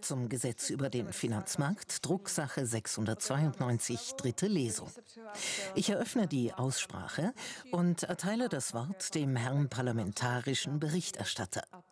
zum Gesetz über den Finanzmarkt, Drucksache 692, dritte Lesung. Ich eröffne die Aussprache und erteile das Wort dem Herrn parlamentarischen Berichterstatter.